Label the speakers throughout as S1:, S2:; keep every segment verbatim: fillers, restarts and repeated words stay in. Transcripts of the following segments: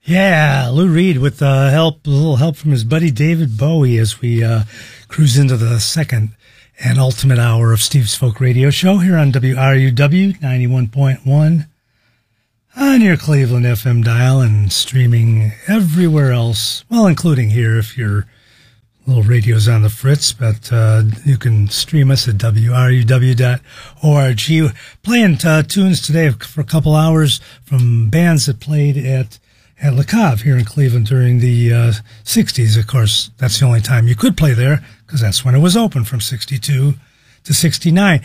S1: Yeah, Lou Reed with uh, help, a little help from his buddy David Bowie as we uh, cruise into the second and ultimate hour of Steve's Folk Radio Show here on W R U W ninety-one point one on your Cleveland F M dial and streaming everywhere else, well, including here if your little radio's on the fritz, but uh, you can stream us at W R U W dot org. Playing uh, tunes today for a couple hours from bands that played at at Le Cave here in Cleveland during the uh, sixties. Of course, that's the only time you could play there because that's when it was open, from sixty-two to sixty-nine.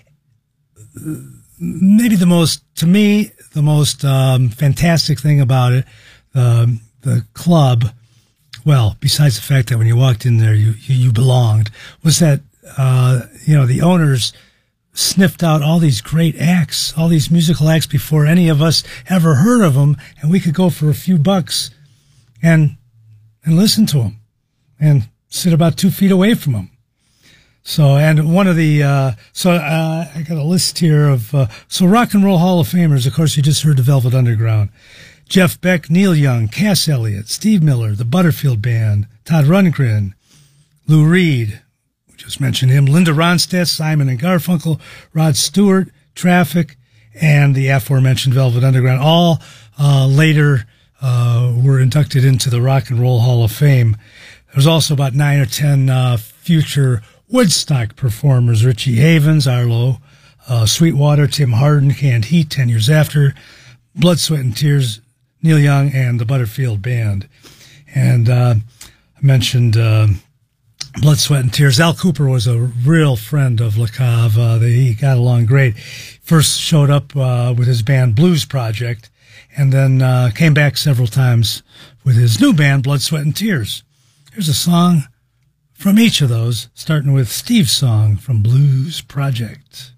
S1: Maybe the most, to me, the most um, fantastic thing about it, um, the club, well, besides the fact that when you walked in there, you, you, you belonged, was that, uh, you know, the owners sniffed out all these great acts, all these musical acts before any of us ever heard of them, and we could go for a few bucks and and listen to them and sit about two feet away from them. So, and one of the, uh, so uh, I got a list here of, uh, so Rock and Roll Hall of Famers. Of course, you just heard the Velvet Underground. Jeff Beck, Neil Young, Cass Elliot, Steve Miller, the Butterfield Band, Todd Rundgren, Lou Reed, just mentioned him, Linda Ronstadt, Simon and Garfunkel, Rod Stewart, Traffic, and the aforementioned Velvet Underground. All uh, later uh, were inducted into the Rock and Roll Hall of Fame. There's also about nine or ten uh, future Woodstock performers: Richie Havens, Arlo, uh, Sweetwater, Tim Hardin, Canned Heat, Ten Years After, Blood, Sweat and Tears, Neil Young, and the Butterfield Band. And uh, I mentioned Uh, Blood, Sweat, and Tears. Al Cooper was a real friend of Le Cave. Uh, they he got along great. First showed up uh, with his band Blues Project, and then uh, came back several times with his new band, Blood, Sweat, and Tears. Here's a song from each of those, starting with Steve's song from Blues Project.